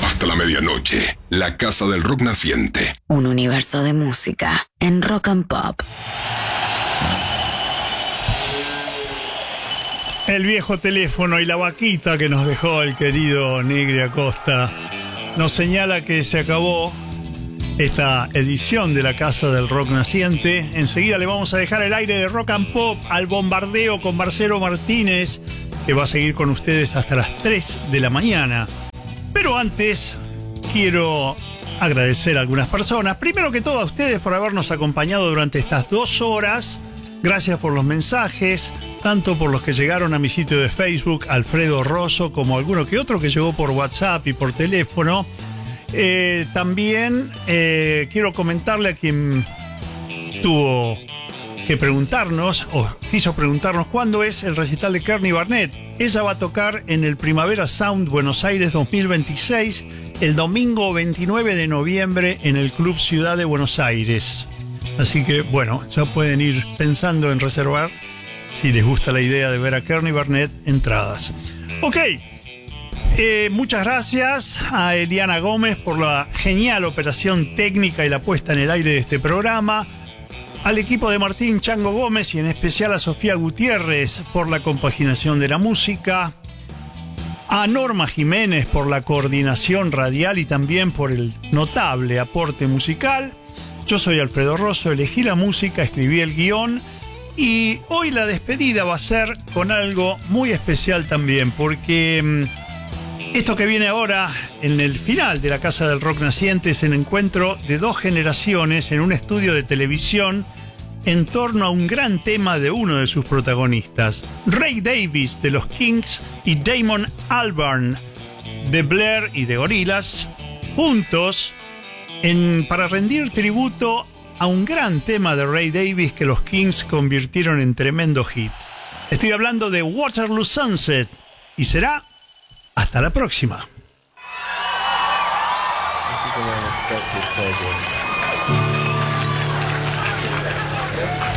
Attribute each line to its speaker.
Speaker 1: Hasta la medianoche, la Casa del Rock Naciente.
Speaker 2: Un universo de música en Rock and Pop.
Speaker 3: El viejo teléfono y la vaquita que nos dejó el querido Negri Acosta nos señala que se acabó esta edición de la Casa del Rock Naciente. Enseguida le vamos a dejar el aire de Rock and Pop al bombardeo con Marcelo Martínez, que va a seguir con ustedes hasta las 3 de la mañana. Pero antes quiero agradecer a algunas personas. Primero que todo a ustedes por habernos acompañado durante estas 2 horas. Gracias por los mensajes, tanto por los que llegaron a mi sitio de Facebook, Alfredo Rosso, como alguno que otro que llegó por WhatsApp y por teléfono. También quiero comentarle a quien tuvo que preguntarnos, o quiso preguntarnos, cuándo es el recital de Kearney Barnett. Ella va a tocar en el Primavera Sound Buenos Aires 2026, el domingo 29 de noviembre en el Club Ciudad de Buenos Aires. Así que, bueno, ya pueden ir pensando en reservar, si les gusta la idea de ver a Kearney Barnett, entradas. Ok, muchas gracias a Eliana Gómez por la genial operación técnica y la puesta en el aire de este programa, al equipo de Martín Chango Gómez y en especial a Sofía Gutiérrez por la compaginación de la música, a Norma Jiménez por la coordinación radial y también por el notable aporte musical. Yo soy Alfredo Rosso, elegí la música, escribí el guión y hoy la despedida va a ser con algo muy especial también, porque esto que viene ahora en el final de la Casa del Rock Naciente es el encuentro de 2 generaciones en un estudio de televisión en torno a un gran tema de uno de sus protagonistas, Ray Davies de los Kings y Damon Albarn de Blair y de Gorillaz, juntos para rendir tributo a un gran tema de Ray Davies que los Kings convirtieron en tremendo hit. Estoy hablando de Waterloo Sunset y será hasta la próxima. This is an unexpected pleasure.